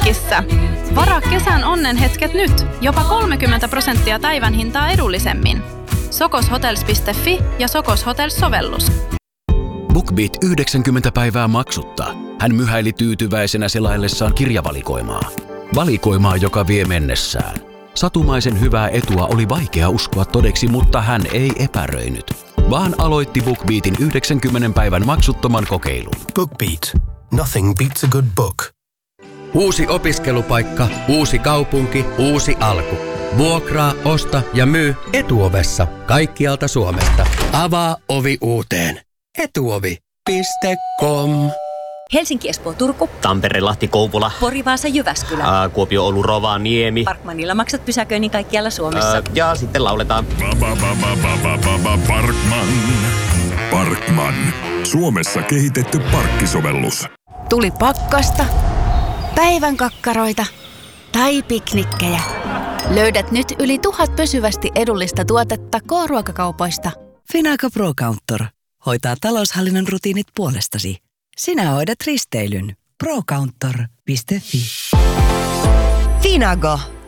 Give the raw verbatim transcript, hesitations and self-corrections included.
Helsingissä. Varaa kesän onnenhetket nyt, jopa kolmekymmentä prosenttia päivän hintaa edullisemmin. sokoshotels piste fi ja Sokos Hotels-sovellus. BookBeat yhdeksänkymmentä päivää maksutta. Hän myhäili tyytyväisenä selaillessaan kirjavalikoimaa. Valikoimaa, joka vie mennessään. Satumaisen hyvää etua oli vaikea uskoa todeksi, mutta hän ei epäröinyt, vaan aloitti BookBeatin yhdeksänkymmentä päivän maksuttoman kokeilun. BookBeat. Nothing beats a good book. Uusi opiskelupaikka, uusi kaupunki, uusi alku. Vuokraa, osta ja myy Etuovessa kaikkialta Suomesta. Avaa ovi uuteen. Etuovi piste com. Helsinki, Espoo, Turku. Tampere, Lahti, Kouvola. Pori, Vaasa, Jyväskylä. Ää, Kuopio, Oulu, Rovaniemi. Parkmanilla maksat pysäköinnin kaikkialla Suomessa. Ää, ja sitten lauletaan. Parkman. Parkman. Suomessa kehitetty parkkisovellus. Tuli pakkasta, päivän kakkaroita tai piknikkejä. Löydät nyt yli tuhat pysyvästi edullista tuotetta K-ruokakaupoista. Finago Pro Counter hoitaa taloushallinnon rutiinit puolestasi. Sinä hoidat risteilyn. pro counter piste fi. Finago.